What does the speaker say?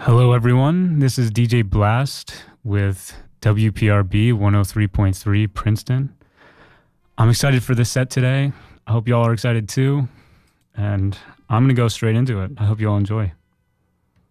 Hello, everyone. This is DJ Blast with WPRB 103.3 Princeton. I'm excited for this set today. I hope y'all are excited too. And I'm going to go straight into it. I hope you all enjoy.